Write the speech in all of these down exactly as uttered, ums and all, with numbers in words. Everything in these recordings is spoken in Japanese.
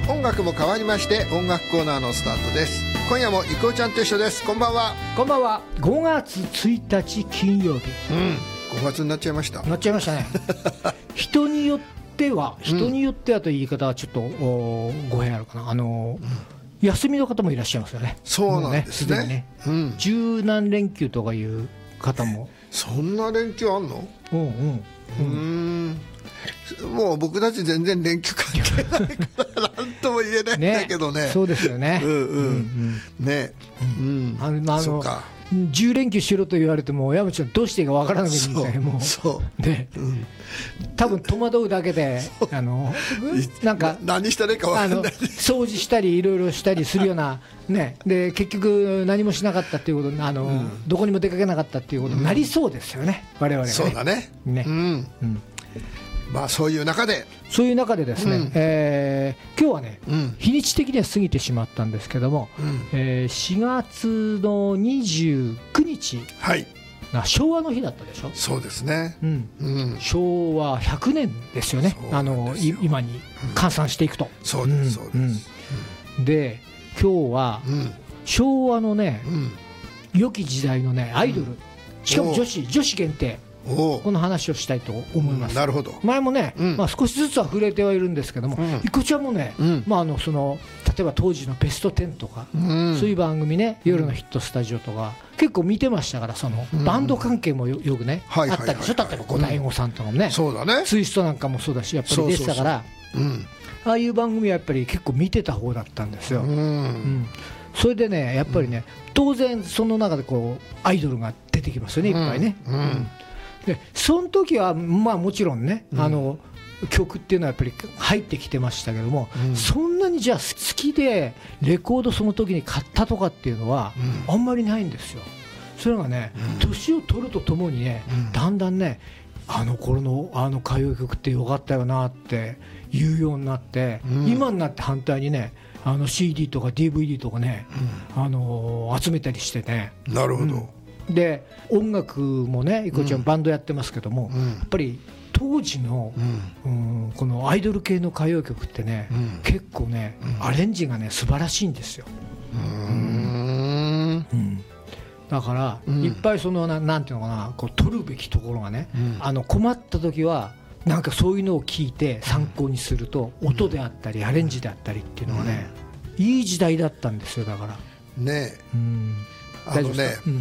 音楽も変わりまして音楽コーナーのスタートです。今夜もいこうちゃんと一緒です。こんばんは。 こんばんは。ごがつついたち金曜日、 うん、ごがつになっちゃいました。 なっちゃいましたね人によっては人によってはという言い方はちょっと語弊あるかな。あの、うん、休みの方もいらっしゃいますよね。 そうなんですね。 ね、 うん、 十何連休とかいう方も。 そんな連休あんの？ うんうん、 うん、もう僕たち全然連休関係ないから何とも言えないんだけどね。 そうですよね。 うんうんうん、ね、うん、 あの、 そっか。 じゅう連休しろと言われても山ちゃんどうしていいかわからなくて、もうそうで、うん、多分戸惑うだけで、あのなんか何したらいいか分からない、 掃除したりいろいろしたりするようなね、で結局何もしなかったっていうこと、あの、うん、どこにも出かけなかったっていうことになりそうですよね、我々がね。 そうだね。 ね、うんうん、 まあそういう中でそういう中でですね、うん、えー、今日はね、うん、日にち的には過ぎてしまったんですけども、うん、えー、しがつのにじゅうくにちが昭和の日だったでしょ。 そうですね、 うんうん、昭和ひゃくねんですよね。あの今に換算していくと、 うん、そうですそうです、 うん、で今日は、うん、昭和のね、うん、良き時代のねアイドル、うん、しかも女子女子限定、この話をしたいと思います、うん、 なるほど。 前もね、うん、まあ、少しずつは触れてはいるんですけども、いこちゃんもね、うん、まあ、あのその例えば当時のベストテンとか、うん、そういう番組ね、夜のヒットスタジオとか結構見てましたから、そのバンド関係も よ, よくね、あったりしょ。例えば五大悟さんとかもね、 そうだね、 ツイストなんかもそうだし、やっぱり出てたから、ああいう番組はやっぱり結構見てた方だったんですよ、うんうん、それでねやっぱりね、当然その中でこうアイドルが出てきますよね、いっぱいね、うんうん、でその時はまあもちろんね、うん、あの曲っていうのはやっぱり入ってきてましたけども、うん、そんなにじゃあ好きでレコードその時に買ったとかっていうのはあんまりないんですよ。それがね、うん、年を取るとともにね、うん、だんだんね、あの頃のあの歌謡曲ってよかったよなって言うようになって、うん、今になって反対にね、あの シーディー とか ディーブイディー とかね、うん、あの集めたりしてね。 なるほど、 うん、で音楽もね、いこちゃんバンドやってますけども、うん、やっぱり当時の、うんうん、このアイドル系の歌謡曲ってね、うん、結構ね、うん、アレンジがね素晴らしいんですよ。うーん、うん、だから、うん、いっぱいその な, なんていうのかな、こう取るべきところがね、うん、あの困った時はなんかそういうのを聞いて参考にすると、うん、音であったりアレンジであったりっていうのがね、うん、いい時代だったんですよ。だからねえ、うん、あのね、うん、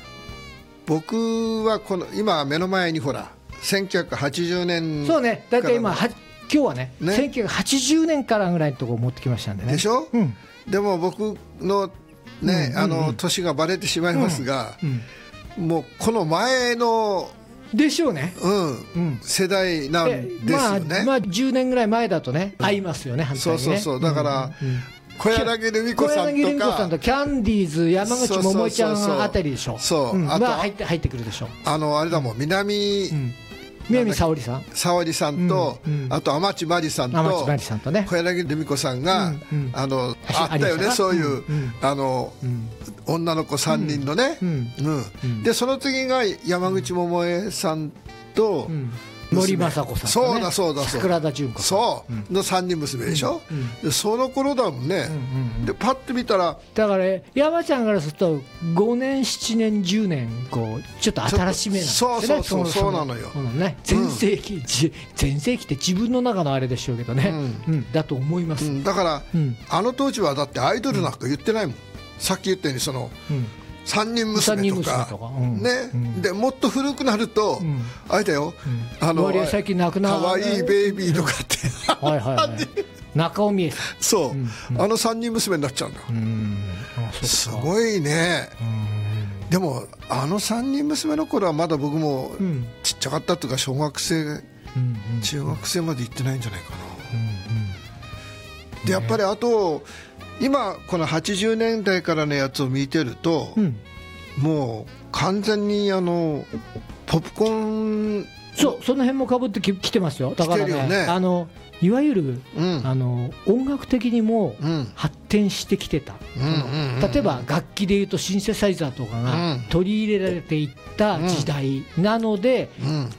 僕はこの今目の前にほらせんきゅうひゃくはちじゅうねん、 そうね、だいたい今は今日は ね, ねせんきゅうひゃくはちじゅうねんからぐらいのところを持ってきましたんでね。 でしょ、うん、でも僕のね、うんうんうん、あの年がバレてしまいますが、うんうん、もうこの前のでしょうね、 うんうん、世代なんですよね。 まあ、まあじゅうねんぐらい前だとね、うん、合いますよね、反対にね。 そうそうそう、だから、うんうん、小柳ルミ子さんとか、小柳ルミ子さんとキャンディーズ、山口百恵ちゃんあたりでしょ。 そう、 うん、あとは入って入ってくるでしょ。 あのあれだもん、南、うん、 南沙織さん、 沙織さんと、うんうん、あと天地真理さんと、 天地真理さんとね、 小柳ルミ子さんが、うんうん、あのあったよね、そういう、うんうん、あの、うん、女の子さんにんのね、うんうんうん、でその次が山口百恵さんと、うん、 森昌子さんと、ね、 そうだそうだそう、 桜田淳子さん、 そう、うん、のさんにん娘でしょ、うんうん、でその頃だもんね、うんうんうん、でパッと見たらだから山ちゃんからするとごねんななねんじゅうねんこうちょっと新しめなんですね。 そうそうそう、そうなのよ、 うんね、全盛期、うん、全盛期って自分の中のあれでしょうけどね、うんうん、だと思います、うん、 だから、うん、あの当時はだってアイドルなんか言ってないもん、さっき言ったようにその、うん三人娘とか、とか、うんね、うん、でもっと古くなると、うん、あれだよ、うん、あの最近亡くなるかわいいベイビーとかって、 うん、はいはい、はい、中尾美恵さん、 そう、うんうん、あの三人娘になっちゃうんだ、うん、すごいね、うん、でもあの三人娘の頃はまだ僕もちっちゃかったというか小学生、うんうん、中学生まで行ってないんじゃないかな、うんうん、でやっぱりあと今このはちじゅうねんだいからのやつを見てると、うん、もう完全にあのポップコーン、 そうその辺もかぶってきてますよ。だから ね, ねあのいわゆる、うん、あの音楽的にも発展してきてた、うん、例えば楽器でいうとシンセサイザーとかが取り入れられていった時代なので、うん、